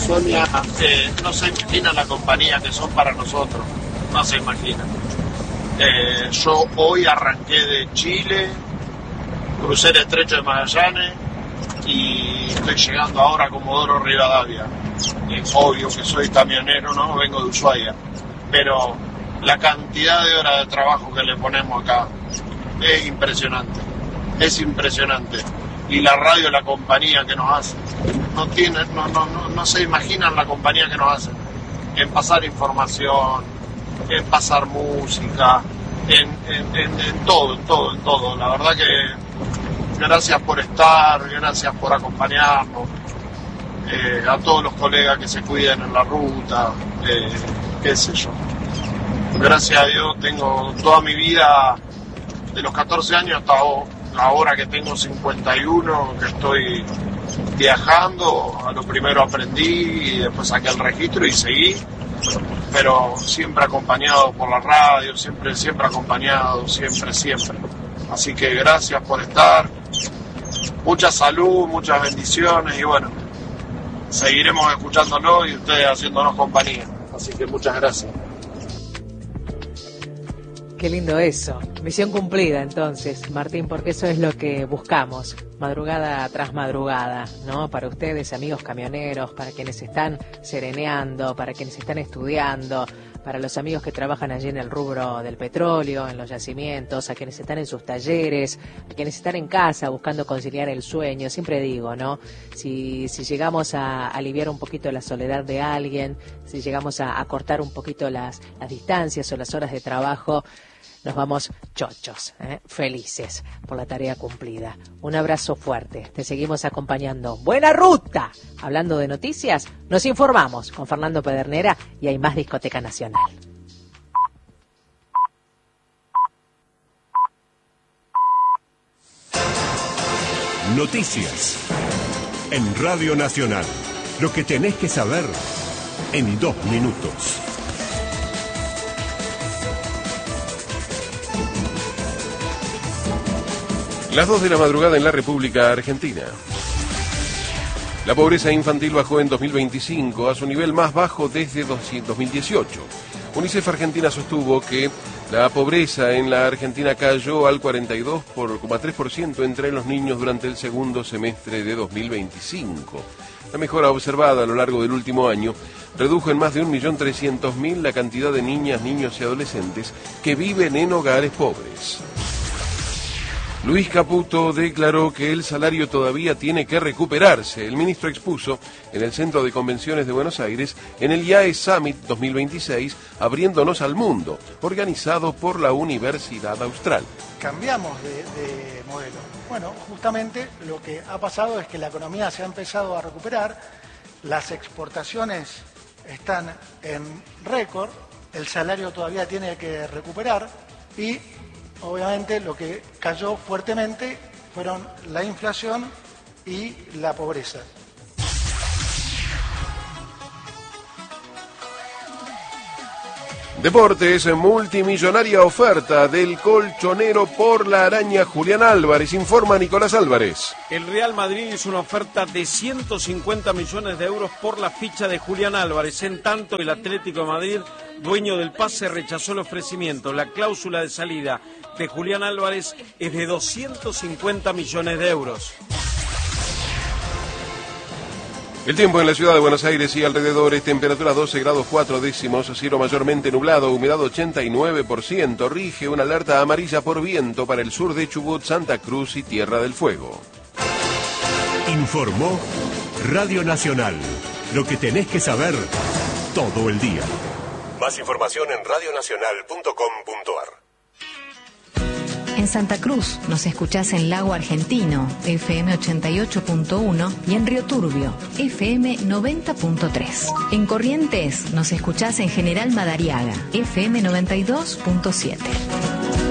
Sonia, no se imagina la compañía que son para nosotros, no se imagina. Yo hoy arranqué de Chile, crucé el estrecho de Magallanes y estoy llegando ahora a Comodoro Rivadavia. Es obvio que soy camionero, ¿no? Vengo de Ushuaia, pero la cantidad de horas de trabajo que le ponemos acá es impresionante, y la radio, la compañía que nos hace, no se imaginan la compañía que nos hace, en pasar información, en pasar música, en todo, la verdad que gracias por estar, gracias por acompañarnos, a todos los colegas que se cuidan en la ruta, qué sé yo. Gracias a Dios tengo toda mi vida, de los 14 años hasta ahora que tengo 51, que estoy viajando. A lo primero aprendí y después saqué el registro y seguí, pero siempre acompañado por la radio, siempre acompañado, siempre. Así que gracias por estar, mucha salud, muchas bendiciones y bueno, seguiremos escuchándolo y ustedes haciéndonos compañía. Así que muchas gracias. Qué lindo eso. Misión cumplida entonces, Martín, porque eso es lo que buscamos, madrugada tras madrugada, ¿no? Para ustedes, amigos camioneros, para quienes están sereneando, para quienes están estudiando, para los amigos que trabajan allí en el rubro del petróleo, en los yacimientos, a quienes están en sus talleres, a quienes están en casa buscando conciliar el sueño. Siempre digo, ¿no? Si llegamos a aliviar un poquito la soledad de alguien, si llegamos a cortar un poquito las distancias o las horas de trabajo, nos vamos chochos, felices por la tarea cumplida. Un abrazo fuerte, te seguimos acompañando. ¡Buena ruta! Hablando de noticias, nos informamos con Fernando Pedernera y hay más Discoteca Nacional. Noticias en Radio Nacional. Lo que tenés que saber en 2 minutos. Las 2 de la madrugada en la República Argentina. La pobreza infantil bajó en 2025 a su nivel más bajo desde 2018. UNICEF Argentina sostuvo que la pobreza en la Argentina cayó al 42,3% entre los niños durante el segundo semestre de 2025. La mejora observada a lo largo del último año redujo en más de 1.300.000 la cantidad de niñas, niños y adolescentes que viven en hogares pobres. Luis Caputo declaró que el salario todavía tiene que recuperarse. El ministro expuso en el Centro de Convenciones de Buenos Aires en el IAE Summit 2026, Abriéndonos al Mundo, organizado por la Universidad Austral. Cambiamos de modelo. Bueno, justamente lo que ha pasado es que la economía se ha empezado a recuperar, las exportaciones están en récord, el salario todavía tiene que recuperar y obviamente lo que cayó fuertemente fueron la inflación y la pobreza. Deportes, multimillonaria oferta del colchonero por la araña Julián Álvarez, informa Nicolás Álvarez. El Real Madrid hizo una oferta de 150 millones de euros por la ficha de Julián Álvarez. En tanto, el Atlético de Madrid, dueño del pase, rechazó el ofrecimiento. La cláusula de salida de Julián Álvarez es de 250 millones de euros. El tiempo en la ciudad de Buenos Aires y alrededores, temperatura 12 grados 4 décimos, cielo mayormente nublado, humedad 89%, rige una alerta amarilla por viento para el sur de Chubut, Santa Cruz y Tierra del Fuego. Informó Radio Nacional, lo que tenés que saber todo el día. Más información en radionacional.com.ar. En Santa Cruz nos escuchás en Lago Argentino, FM 88.1 y en Río Turbio, FM 90.3. En Corrientes nos escuchás en General Madariaga, FM 92.7.